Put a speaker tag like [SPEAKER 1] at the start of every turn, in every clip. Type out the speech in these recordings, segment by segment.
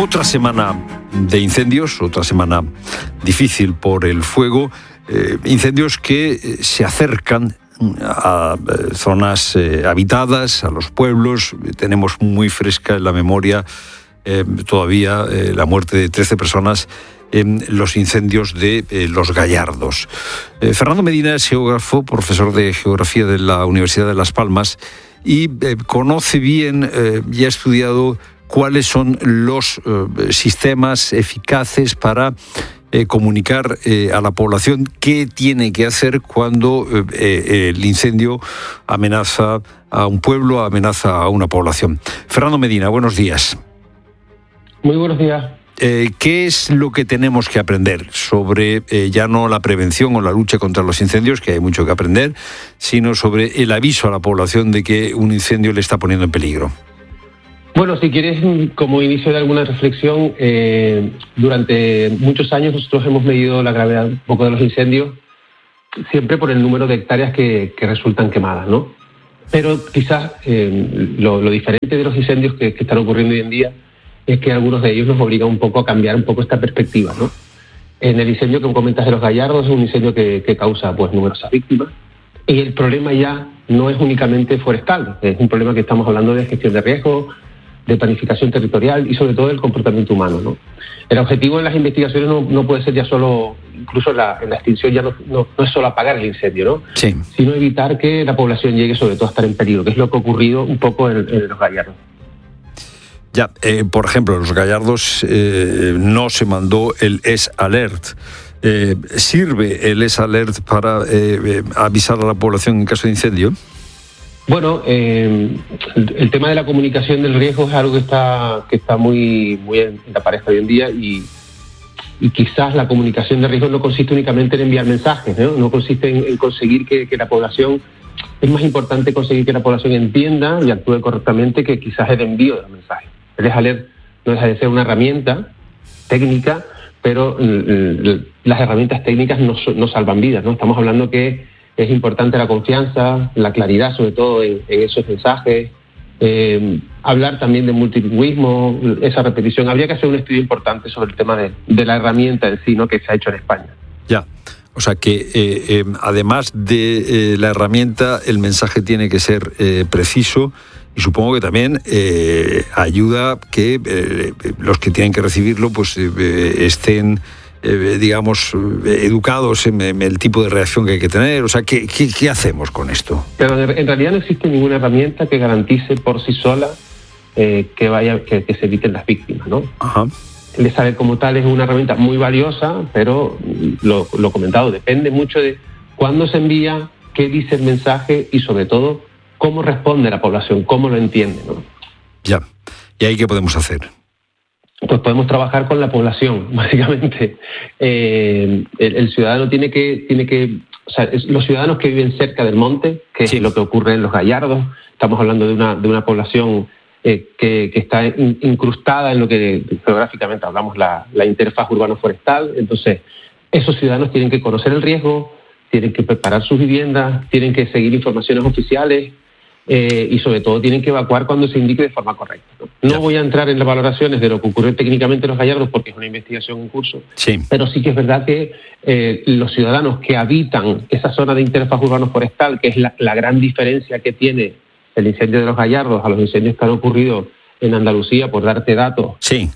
[SPEAKER 1] Otra semana de incendios, otra semana difícil por el fuego, incendios que se acercan a zonas habitadas, a los pueblos. Tenemos muy fresca en la memoria todavía la muerte de 13 personas en los incendios de Los Gallardos. Fernando Medina es geógrafo, profesor de geografía de la Universidad de Las Palmas y conoce bien y ha estudiado cuáles son los sistemas eficaces para comunicar a la población qué tiene que hacer cuando el incendio amenaza a un pueblo, amenaza a una población. Fernando Medina, buenos días.
[SPEAKER 2] Muy buenos días.
[SPEAKER 1] ¿Qué es lo que tenemos que aprender sobre ya no la prevención o la lucha contra los incendios, que hay mucho que aprender, sino sobre el aviso a la población de que un incendio le está poniendo en peligro?
[SPEAKER 2] Bueno, si quieres, como inicio de alguna reflexión, durante muchos años nosotros hemos medido la gravedad un poco de los incendios, siempre por el número de hectáreas que resultan quemadas, ¿no? Pero quizás lo diferente de los incendios que están ocurriendo hoy en día es que algunos de ellos nos obligan un poco a cambiar un poco esta perspectiva, ¿no? En el incendio que comentas de Los Gallardos es un incendio que causa pues numerosas víctimas, y el problema ya no es únicamente forestal, es un problema que estamos hablando de gestión de riesgo, de planificación territorial y sobre todo del comportamiento humano, ¿no? El objetivo en las investigaciones no puede ser ya solo, incluso en la extinción ya no es solo apagar el incendio, ¿no? Sí. Sino evitar que la población llegue sobre todo a estar en peligro, que es lo que ha ocurrido un poco en Los Gallardos.
[SPEAKER 1] Ya, por ejemplo, en Los Gallardos no se mandó el S-Alert. ¿Sirve el S-Alert para avisar a la población en caso de incendio?
[SPEAKER 2] Bueno, el tema de la comunicación del riesgo es algo que está muy en la palestra hoy en día y quizás la comunicación de riesgo no consiste únicamente en enviar mensajes, no consiste en conseguir que la población... Es más importante conseguir que la población entienda y actúe correctamente que quizás el envío de los mensajes. El S-Alert no deja de ser una herramienta técnica, pero las herramientas técnicas no salvan vidas, ¿no? Estamos hablando que es importante la confianza, la claridad sobre todo en esos mensajes, hablar también de multilingüismo, esa repetición. Habría que hacer un estudio importante sobre el tema de la herramienta en sí, ¿no?, que se ha hecho en España.
[SPEAKER 1] Ya, o sea que además de la herramienta, el mensaje tiene que ser preciso y supongo que también ayuda que los que tienen que recibirlo pues estén... digamos, educados en el tipo de reacción que hay que tener. O sea, ¿qué hacemos con esto?
[SPEAKER 2] Pero en realidad no existe ninguna herramienta que garantice por sí sola que se eviten las víctimas, ¿no?
[SPEAKER 1] Ajá.
[SPEAKER 2] El S-Alert como tal es una herramienta muy valiosa, pero lo comentado, depende mucho de cuándo se envía, qué dice el mensaje y sobre todo cómo responde la población, cómo lo entiende, ¿no?
[SPEAKER 1] Ya. ¿Y ahí qué podemos hacer?
[SPEAKER 2] Pues podemos trabajar con la población, básicamente. El ciudadano tiene que o sea, los ciudadanos que viven cerca del monte, que es lo que ocurre en Los Gallardos, estamos hablando de una población que está incrustada en lo que geográficamente hablamos la interfaz urbano-forestal. Entonces, esos ciudadanos tienen que conocer el riesgo, tienen que preparar sus viviendas, tienen que seguir informaciones oficiales, y sobre todo tienen que evacuar cuando se indique de forma correcta. No voy a entrar en las valoraciones de lo que ocurrió técnicamente en Los Gallardos porque es una investigación en curso, pero sí que es verdad que los ciudadanos que habitan esa zona de interfaz urbano-forestal, que es la gran diferencia que tiene el incendio de Los Gallardos a los incendios que han ocurrido en Andalucía, por darte datos,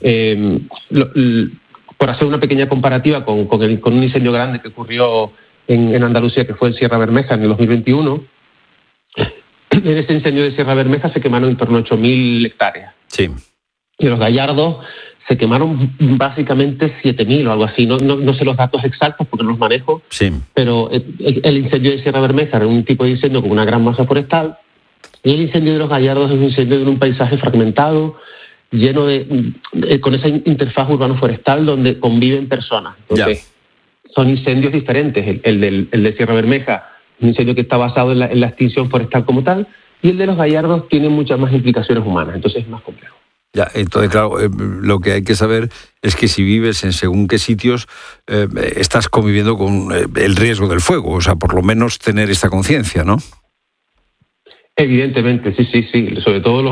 [SPEAKER 2] por hacer una pequeña comparativa con un incendio grande que ocurrió en Andalucía, que fue en Sierra Bermeja en el 2021, en ese incendio de Sierra Bermeja se quemaron en torno a 8.000 hectáreas. Sí. Y en Los Gallardos se quemaron básicamente 7.000 o algo así. No sé los datos exactos porque no los manejo, pero el incendio de Sierra Bermeja era un tipo de incendio con una gran masa forestal y el incendio de Los Gallardos es un incendio de un paisaje fragmentado, lleno con esa interfaz urbano-forestal donde conviven personas. Entonces, son incendios diferentes. El de Sierra Bermeja, un incendio que está basado en la extinción forestal como tal, y el de Los Gallardos tiene muchas más implicaciones humanas, entonces es más complejo.
[SPEAKER 1] Ya, entonces, claro, lo que hay que saber es que si vives en según qué sitios, estás conviviendo con el riesgo del fuego, o sea, por lo menos tener esta conciencia, ¿no?
[SPEAKER 2] Evidentemente, sí. Sobre todo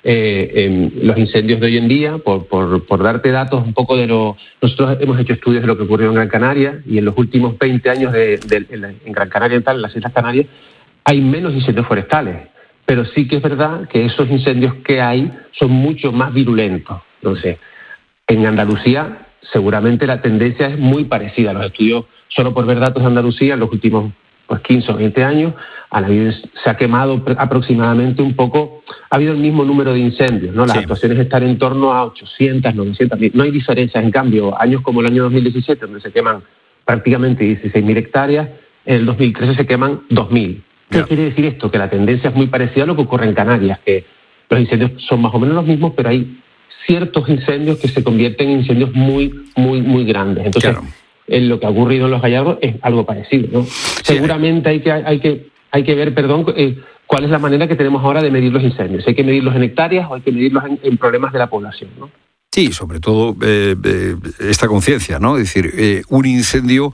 [SPEAKER 2] los incendios de hoy en día, por darte datos un poco de lo... Nosotros hemos hecho estudios de lo que ocurrió en Gran Canaria, y en los últimos 20 años en Gran Canaria, en las Islas Canarias, hay menos incendios forestales. Pero sí que es verdad que esos incendios que hay son mucho más virulentos. Entonces, en Andalucía seguramente la tendencia es muy parecida. Los estudios, solo por ver datos de Andalucía, en los últimos 15 o 20 años, se ha quemado aproximadamente un poco, ha habido el mismo número de incendios, ¿no? Las actuaciones están en torno a 800, 900, no hay diferencias. En cambio, años como el año 2017, donde se queman prácticamente 16.000 hectáreas, en el 2013 se queman 2.000. ¿Qué quiere decir esto? Que la tendencia es muy parecida a lo que ocurre en Canarias, que los incendios son más o menos los mismos, pero hay ciertos incendios que se convierten en incendios muy, muy, muy grandes. Entonces, en lo que ha ocurrido en los Gallardos es algo parecido, ¿no? Seguramente hay que ver, cuál es la manera que tenemos ahora de medir los incendios. ¿Hay que medirlos en hectáreas o hay que medirlos en problemas de la población, ¿no?
[SPEAKER 1] Sí, sobre todo esta conciencia, ¿no? Es decir, un incendio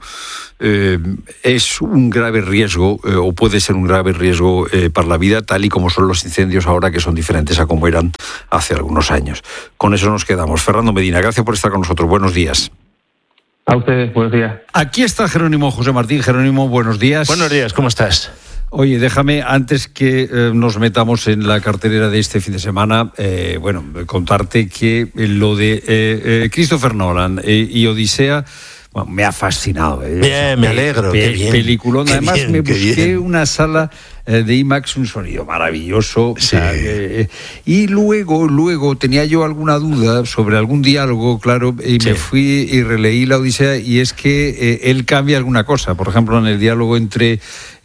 [SPEAKER 1] es un grave riesgo, o puede ser un grave riesgo para la vida, tal y como son los incendios ahora, que son diferentes a como eran hace algunos años. Con eso nos quedamos. Fernando Medina, gracias por estar con nosotros. Buenos días.
[SPEAKER 2] A ustedes, buenos días.
[SPEAKER 1] Aquí está Jerónimo José Martín. Jerónimo, buenos días.
[SPEAKER 3] Buenos días, ¿cómo estás?
[SPEAKER 1] Oye, déjame, antes que nos metamos en la cartelera de este fin de semana, contarte que lo de Christopher Nolan y Odisea, bueno, me ha fascinado.
[SPEAKER 3] Bien, me alegro.
[SPEAKER 1] Peliculón. Además, me busqué una sala de IMAX, un sonido maravilloso.
[SPEAKER 3] Sí.
[SPEAKER 1] Y luego tenía yo alguna duda sobre algún diálogo, claro, y me fui y releí la Odisea, y es que él cambia alguna cosa. Por ejemplo, en el diálogo entre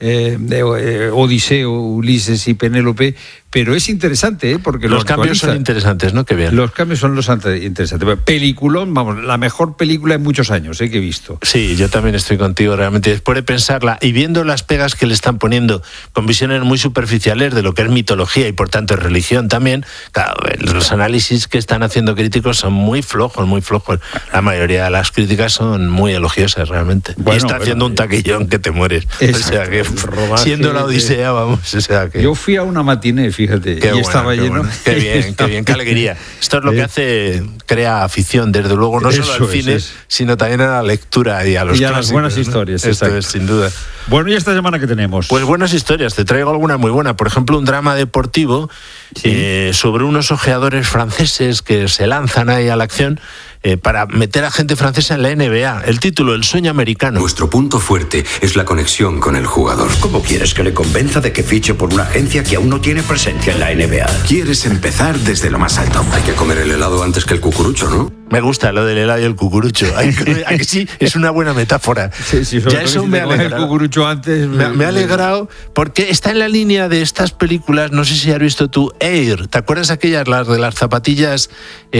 [SPEAKER 1] Odiseo, Ulises y Penélope, pero es interesante, porque
[SPEAKER 3] los cambios son interesantes, ¿no? Qué bien.
[SPEAKER 1] Los cambios son los interesantes. Peliculón, vamos, la mejor película en muchos años que he visto.
[SPEAKER 3] Sí, yo también estoy contigo, realmente. Después de pensarla y viendo las pegas que le están poniendo con visiones muy superficiales de lo que es mitología y por tanto es religión también, claro, los análisis que están haciendo críticos son muy flojos, muy flojos. La mayoría de las críticas son muy elogiosas, realmente. Bueno, y está haciendo un taquillón que te mueres. Exacto. O sea que, siendo la Odisea, vamos, o sea que...
[SPEAKER 1] Yo fui a una matiné, fíjate, y estaba lleno.
[SPEAKER 3] Bueno. Qué bien, qué alegría. Esto es lo que hace, crea afición, desde luego, no solo al cine, sino también a la lectura y a los clásicos,
[SPEAKER 1] las buenas historias.
[SPEAKER 3] Esto es, sin duda.
[SPEAKER 1] Bueno, ¿y esta semana qué tenemos?
[SPEAKER 3] Pues buenas historias, te traigo alguna muy buena. Por ejemplo, un drama deportivo sobre unos ojeadores franceses que se lanzan ahí a la acción para meter a gente francesa en la NBA. El título, El sueño americano.
[SPEAKER 4] Nuestro punto fuerte es la conexión con el jugador.
[SPEAKER 5] ¿Cómo quieres que le convenza de que fiche por una agencia que aún no tiene presencia en la NBA?
[SPEAKER 4] Quieres empezar desde lo más alto. Hay que comer el helado antes que el cucurucho, ¿no?
[SPEAKER 3] Me gusta lo del helado y el cucurucho. ¿A que sí? Es una buena metáfora.
[SPEAKER 1] Sí, ya eso me ha alegrado. El cucurucho antes.
[SPEAKER 3] Me ha alegrado porque está en la línea de estas películas, no sé si has visto tú, Air. ¿Te acuerdas aquellas, las de las zapatillas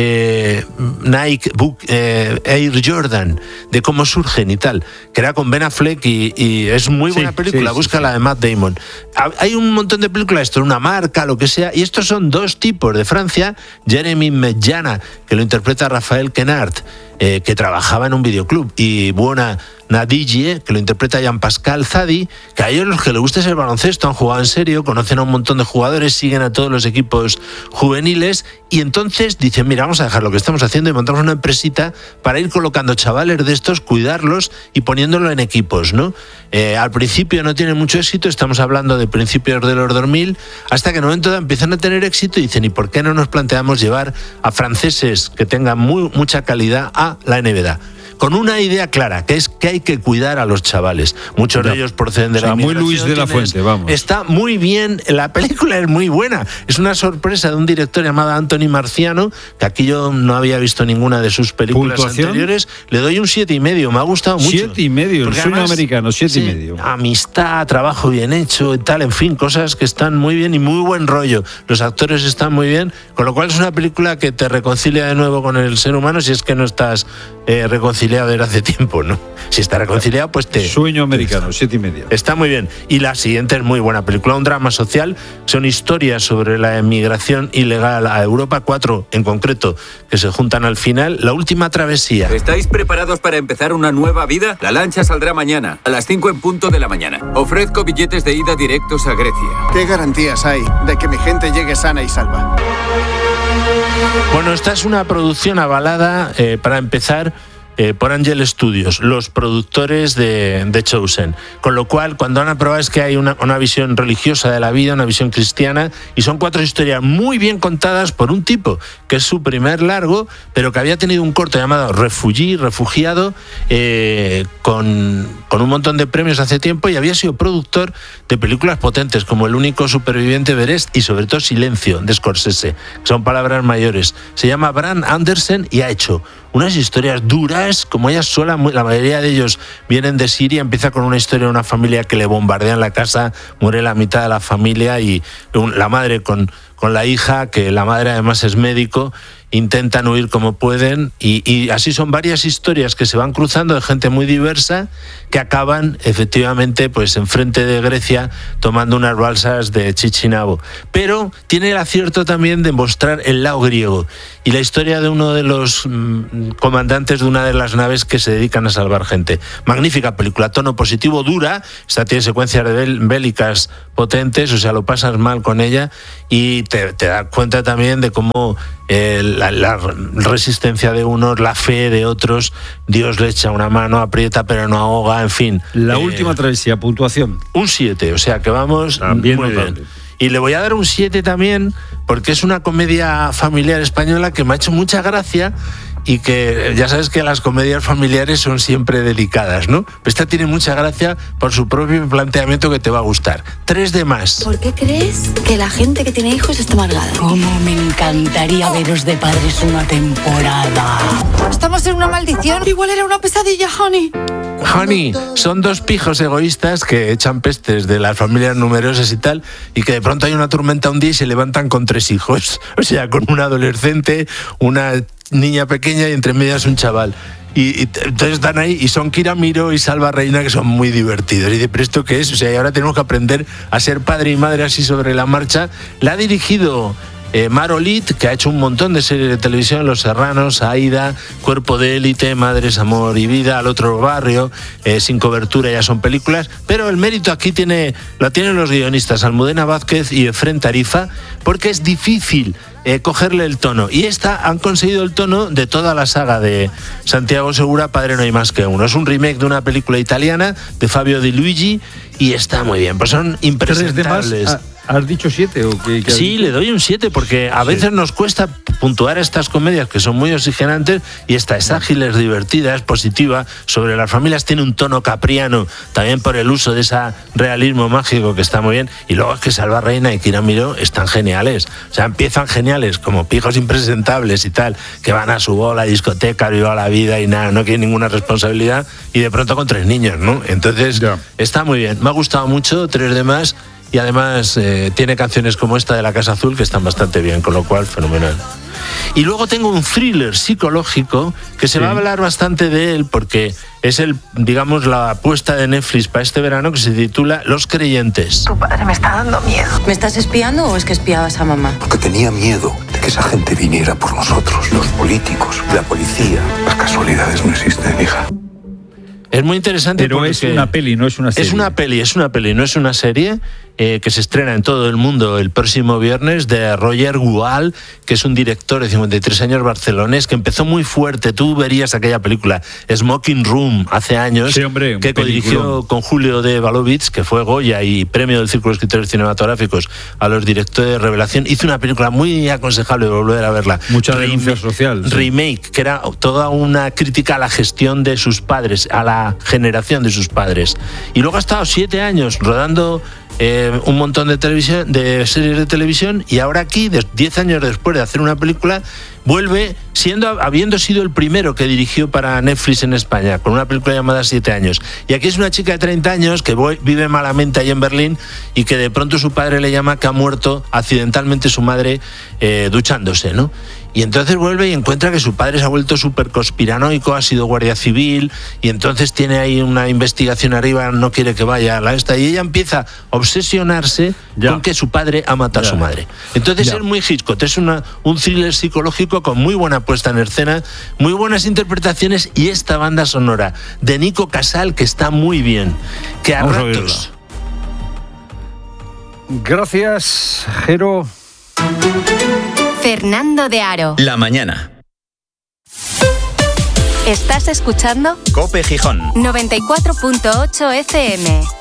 [SPEAKER 3] Nike Air Jordan, de cómo surgen y tal? Que era con Ben Affleck y es muy buena película. Búscala de Matt Damon. Hay un montón de películas, esto es una marca, lo que sea, y estos son dos tipos de Francia. Jeremy Medjana, que lo interpreta Rafael Quenard, que trabajaba en un videoclub, y Buona Nadille, que lo interpreta Jean-Pascal Zadi, que a ellos los que les gusta es el baloncesto, han jugado en serio, conocen a un montón de jugadores, siguen a todos los equipos juveniles, y entonces dicen, mira, vamos a dejar lo que estamos haciendo y montamos una empresita para ir colocando chavales de estos, cuidarlos y poniéndolo en equipos, ¿no? Al principio no tienen mucho éxito, estamos hablando de principios de los 2000, hasta que en un momento dado empiezan a tener éxito y dicen, ¿y por qué no nos planteamos llevar a franceses que tengan mucha calidad a la NBA? Con una idea clara, que es que hay que cuidar a los chavales. Muchos de ellos proceden de la inmigración.
[SPEAKER 1] Muy Luis de la Fuente, vamos.
[SPEAKER 3] Está muy bien, la película es muy buena. Es una sorpresa de un director llamado Anthony Marciano, que aquí yo no había visto ninguna de sus películas anteriores. Le doy un 7,5, me ha gustado mucho.
[SPEAKER 1] 7,5, el sueño americano, 7,5.
[SPEAKER 3] Amistad, trabajo bien hecho y tal, en fin, cosas que están muy bien y muy buen rollo. Los actores están muy bien, con lo cual es una película que te reconcilia de nuevo con el ser humano, si es que no estás reconciliado desde hace tiempo, ¿no? Si está reconciliado, pues
[SPEAKER 1] Sueño americano, 7,5.
[SPEAKER 3] Está muy bien. Y la siguiente es muy buena película, un drama social, son historias sobre la emigración ilegal a Europa, 4 en concreto, que se juntan al final. La última travesía.
[SPEAKER 6] ¿Estáis preparados para empezar una nueva vida? La lancha saldrá mañana, a las 5 en punto de la mañana. Ofrezco billetes de ida directos a Grecia.
[SPEAKER 7] ¿Qué garantías hay de que mi gente llegue sana y salva?
[SPEAKER 3] Bueno, esta es una producción avalada, para empezar, por Angel Studios, los productores de Chosen. Con lo cual, cuando han aprobado es que hay una visión religiosa de la vida, una visión cristiana, y son 4 historias muy bien contadas por un tipo que es su primer largo, pero que había tenido un corto llamado Refugiado, con un montón de premios hace tiempo, y había sido productor de películas potentes como El único superviviente de Everest y sobre todo Silencio, de Scorsese, que son palabras mayores. Se llama Brad Anderson y ha hecho unas historias duras, como ella sola. La mayoría de ellos vienen de Siria. Empieza con una historia de una familia que le bombardean la casa, muere la mitad de la familia, y la madre con la hija, que la madre además es médico, intentan huir como pueden, y así son varias historias que se van cruzando de gente muy diversa, que acaban efectivamente pues enfrente de Grecia tomando unas balsas de Chichinabo. Pero tiene el acierto también de mostrar el lado griego y la historia de uno de los comandantes de una de las naves que se dedican a salvar gente. Magnífica película, tono positivo, dura. Esta tiene secuencias bélicas potentes, o sea, lo pasas mal con ella, y te das cuenta también de cómo la resistencia de unos, la fe de otros, Dios le echa una mano, aprieta pero no ahoga, en fin.
[SPEAKER 1] La última travesía, puntuación.
[SPEAKER 3] Un 7, o sea que vamos
[SPEAKER 1] también
[SPEAKER 3] muy bien. Y le voy a dar un 7 también, porque es una comedia familiar española que me ha hecho mucha gracia, y que ya sabes que las comedias familiares son siempre delicadas, ¿no? Pero esta tiene mucha gracia por su propio planteamiento, que te va a gustar. 3 de más.
[SPEAKER 7] ¿Por qué crees que la gente que tiene hijos está amargada?
[SPEAKER 8] Cómo me encantaría veros de padres una temporada.
[SPEAKER 7] Estamos en una maldición. Igual era una pesadilla, Honey.
[SPEAKER 3] Honey, son 2 pijos egoístas que echan pestes de las familias numerosas y tal, y que de pronto hay una tormenta un día y se levantan con 3 hijos. O sea, con un adolescente, una niña pequeña y entre medias un chaval. Y entonces están ahí, y son Kiramiro y Salva Reina, que son muy divertidos. Y de presto que es, o sea, y ahora tenemos que aprender a ser padre y madre así sobre la marcha. La ha dirigido Mar Olit, que ha hecho un montón de series de televisión: Los Serranos, Aída, Cuerpo de élite, Madres, Amor y Vida, Al otro barrio, Sin cobertura, ya son películas. Pero el mérito aquí lo tienen los guionistas Almudena Vázquez y Efrén Tarifa, porque es difícil cogerle el tono, y han conseguido el tono de toda la saga de Santiago Segura, Padre no hay más que uno. Es un remake de una película italiana de Fabio Di Luigi, y está muy bien, pues son impresentables.
[SPEAKER 1] ¿Has dicho 7 o qué?
[SPEAKER 3] Sí, le doy un 7, porque a veces nos cuesta puntuar estas comedias que son muy oxigenantes, y esta es ágil, es divertida, es positiva, sobre las familias, tiene un tono capriano, también por el uso de ese realismo mágico que está muy bien. Y luego es que Salva Reina y Kiramiro están geniales, o sea, empiezan geniales como pijos impresentables y tal, que van a su bola, discoteca, viva la vida y nada, no quieren ninguna responsabilidad, y de pronto con 3 niños, ¿no? Entonces está muy bien, me ha gustado mucho, 3 de más. Y además tiene canciones como esta de La Casa Azul que están bastante bien, con lo cual fenomenal. Y luego tengo un thriller psicológico que se va a hablar bastante de él, porque es la apuesta de Netflix para este verano, que se titula Los Creyentes.
[SPEAKER 7] Tu padre me está dando miedo.
[SPEAKER 8] ¿Me estás espiando o es que espiabas a mamá?
[SPEAKER 4] Porque tenía miedo de que esa gente viniera por nosotros, los políticos, la policía. Las casualidades no existen, hija.
[SPEAKER 3] Es muy interesante.
[SPEAKER 1] Pero es una peli, no es una serie.
[SPEAKER 3] Es una peli, no es una serie, que se estrena en todo el mundo el próximo viernes, de Roger Gual, que es un director de 53 años barcelonés, que empezó muy fuerte. Tú verías aquella película Smoking Room hace años,
[SPEAKER 1] sí, hombre,
[SPEAKER 3] que codirigió con Julio de Valovitz, que fue Goya y premio del Círculo de Escritores Cinematográficos a los directores de revelación. Hizo una película muy aconsejable, volver a verla.
[SPEAKER 1] Mucha denuncia social.
[SPEAKER 3] Remake, que era toda una crítica a la gestión de sus padres, a la generación de sus padres. Y luego ha estado 7 años rodando un montón de series de televisión, y ahora aquí, 10 años después de hacer una película, vuelve habiendo sido el primero que dirigió para Netflix en España, con una película llamada 7 años. Y aquí es una chica de 30 años que vive malamente ahí en Berlín, y que de pronto su padre le llama que ha muerto accidentalmente su madre duchándose, ¿no? Y entonces vuelve y encuentra que su padre se ha vuelto súper conspiranoico, ha sido guardia civil, y entonces tiene ahí una investigación arriba, no quiere que vaya a la esta, y ella empieza a obsesionarse con que su padre ha matado a su madre. Entonces es muy Hitchcock, es un thriller psicológico con muy buena puesta en escena, muy buenas interpretaciones, y esta banda sonora de Nico Casal, que está muy bien, que a ratos...
[SPEAKER 1] Gracias, Jero.
[SPEAKER 9] Fernando de Aro.
[SPEAKER 10] La mañana.
[SPEAKER 9] ¿Estás escuchando?
[SPEAKER 10] COPE Gijón.
[SPEAKER 9] 94.8 FM.